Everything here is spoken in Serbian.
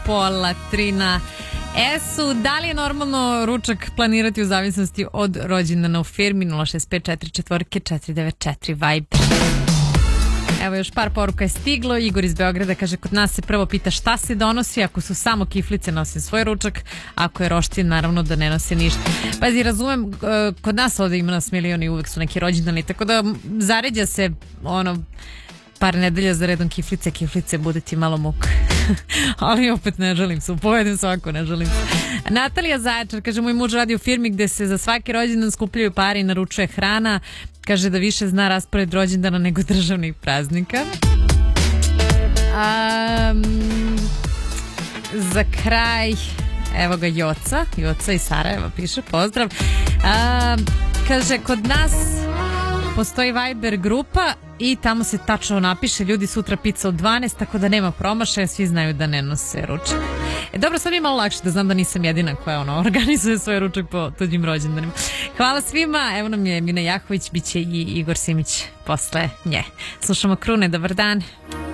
pola 3 na S-u. Da li je normalno ručak planirati u zavisnosti od rođendana u firmi? 06544 Viber. Evo još par poruka je stiglo. Igor iz Beograda kaže, kod nas se prvo pita šta se donosi, ako su samo kiflice nosim svoj ručak, ako je roštilj naravno da ne nose ništa. Pazi, razumem, kod nas ovdje ima nas milioni, uvek su neki rođendani, tako da zaređa se par nedelja za redom kiflice, bude ti malo muka. Ali opet ne želim se, upovedem svako, ne želim se. Natalija Zaječar kaže, moj muž radi u firmi gde se za svaki rođendan skupljaju pare i naručuje hrana. Kaže da više zna raspored rođendana nego državnih praznika. Za kraj, evo ga Joca iz Sarajeva piše, pozdrav. Kaže, kod nas postoji Viber grupa i tamo se tačno napiše, ljudi sutra pizza od 12, tako da nema promašaja, svi znaju da ne nose ručak. Dobro, sad mi je malo lakše da znam da nisam jedina koja organizuje svoj ručak po tuđim rođendanima. Hvala svima, evo nam je Mina Jahović, bit će i Igor Simić posle nje. Slušamo Krune, dobar dan.